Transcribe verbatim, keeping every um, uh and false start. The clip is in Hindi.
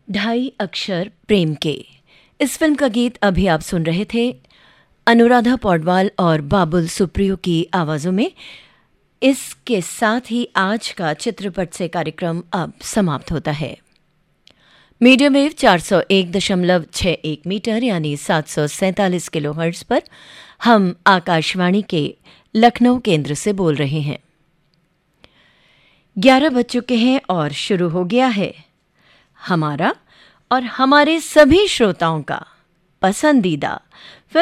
ढाई अक्षर प्रेम के, इस फिल्म का गीत अभी आप सुन रहे थे अनुराधा पौडवाल और बाबुल सुप्रियो की आवाज़ों में। इसके साथ ही आज का चित्रपट से कार्यक्रम अब समाप्त होता है। मीडियम वेव चार सौ एक दशमलव छः एक मीटर यानी सात सौ सैंतालीस किलो हर्ट्ज पर हम आकाशवाणी के लखनऊ केंद्र से बोल रहे हैं। ग्यारह बज चुके हैं और शुरू हो गया है हमारा और हमारे सभी श्रोताओं का पसंदीदा